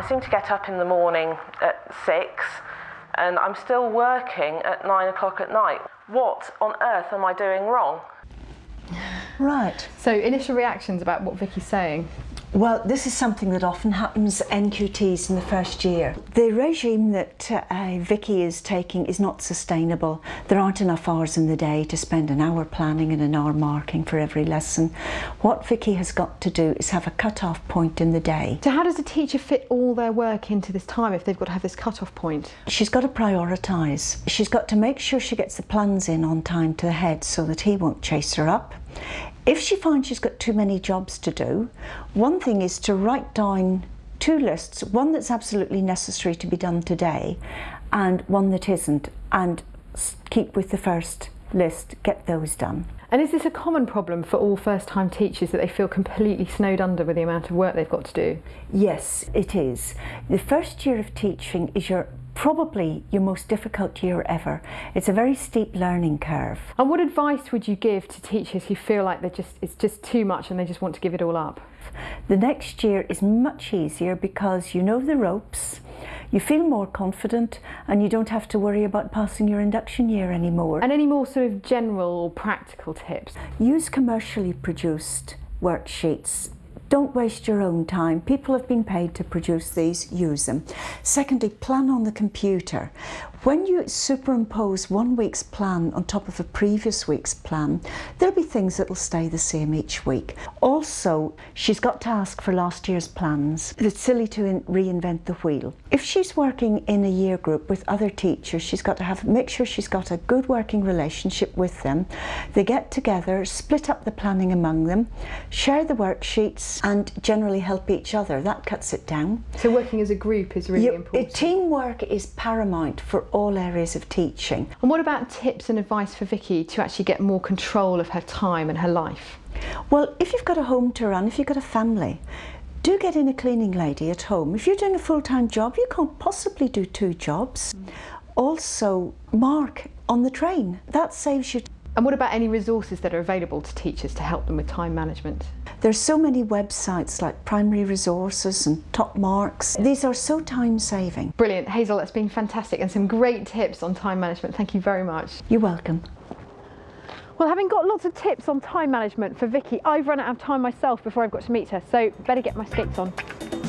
I seem to get up in the morning at 6 and I'm still working at 9 o'clock at night. What on earth am I doing wrong? Right. So initial reactions about what Vicky's saying? Well, this is something that often happens NQTs in the first year. The regime that Vicky is taking is not sustainable. There aren't enough hours in the day to spend an hour planning and an hour marking for every lesson. What Vicky has got to do is have a cut-off point in the day. So how does a teacher fit all their work into this time if they've got to have this cut-off point? She's got to prioritise. She's got to make sure she gets the plans in on time to the head so that he won't chase her up. If she finds she's got too many jobs to do, one thing is to write down 2 lists, one that's absolutely necessary to be done today and one that isn't, and keep with the first list, get those done. And is this a common problem for all first-time teachers, that they feel completely snowed under with the amount of work they've got to do? Yes, it is. The first year of teaching is probably your most difficult year ever. It's a very steep learning curve. And what advice would you give to teachers who feel like it's just too much and they just want to give it all up? The next year is much easier because you know the ropes, you feel more confident, and you don't have to worry about passing your induction year anymore. And any more sort of general or practical tips? Use commercially produced worksheets. Don't waste your own time. People have been paid to produce these, use them. Secondly, plan on the computer. When you superimpose one week's plan on top of a previous week's plan, there'll be things that will stay the same each week. Also, she's got to ask for last year's plans. It's silly to reinvent the wheel. If she's working in a year group with other teachers, she's got to make sure she's got a good working relationship with them. They get together, split up the planning among them, share the worksheets, and generally help each other. That cuts it down. So working as a group is really important. Teamwork is paramount for all areas of teaching. And what about tips and advice for Vicky to actually get more control of her time and her life? Well, if you've got a home to run, if you've got a family, do get in a cleaning lady at home. If you're doing a full-time job, you can't possibly do 2 jobs. Also, mark on the train. That saves you. And what about any resources that are available to teachers to help them with time management? There's so many websites like Primary Resources and Top Marks. These are so time-saving. Brilliant. Hazel, that's been fantastic, and some great tips on time management. Thank you very much. You're welcome. Well, having got lots of tips on time management for Vicky, I've run out of time myself before I've got to meet her, so better get my skates on.